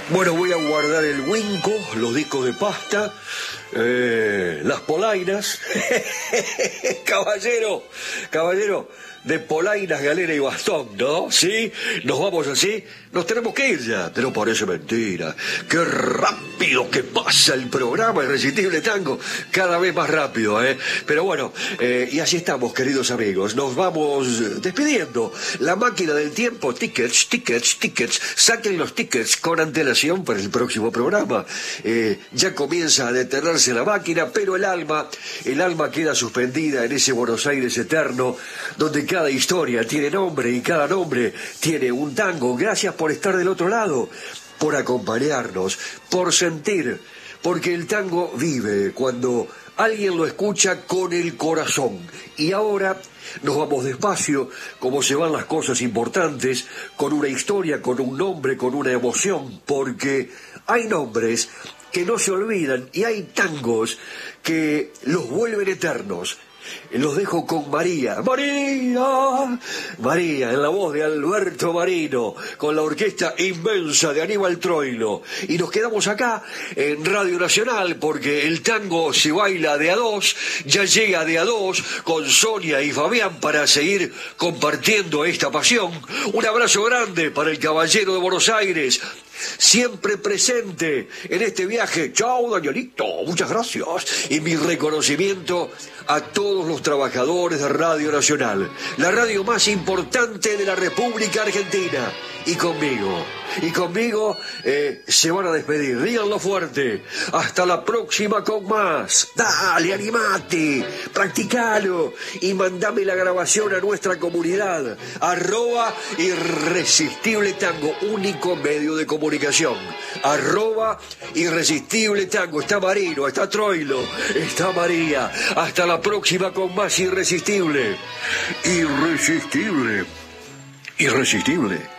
Bueno, voy a guardar el Winco, los discos de pasta, las polainas. Caballero, de polainas, galera y bastón, ¿no? ¿Sí? Nos vamos así. Nos tenemos que ir ya, pero parece mentira. Qué rápido que pasa el programa Irresistible Tango. Cada vez más rápido, ¿eh? Pero bueno, y así estamos, queridos amigos. Nos vamos despidiendo. La máquina del tiempo, tickets. Saquen los tickets con antelación para el próximo programa. Ya comienza a detenerse la máquina, pero el alma queda suspendida en ese Buenos Aires eterno, donde cada historia tiene nombre y cada nombre tiene un tango. Gracias por estar del otro lado, por acompañarnos, por sentir, porque el tango vive cuando alguien lo escucha con el corazón. Y ahora nos vamos despacio, como se van las cosas importantes, con una historia, con un nombre, con una emoción, porque hay nombres que no se olvidan y hay tangos que los vuelven eternos. Los dejo con María, en la voz de Alberto Marino, con la orquesta inmensa de Aníbal Troilo. Y nos quedamos acá en Radio Nacional, porque el tango se baila de a dos, ya llega de a dos con Sonia y Fabián para seguir compartiendo esta pasión. Un abrazo grande para el caballero de Buenos Aires, siempre presente en este viaje. Chao, Danielito, muchas gracias. Y mi reconocimiento a todos los trabajadores de Radio Nacional, la radio más importante de la República Argentina. Y conmigo se van a despedir. Díganlo fuerte. Hasta la próxima con más. Dale, animate, practicalo y mandame la grabación a nuestra comunidad. @Irresistible Tango, único medio de comunicación. @Irresistible Tango. Está Marino, está Troilo, está María. Hasta la próxima con más Irresistible. Irresistible.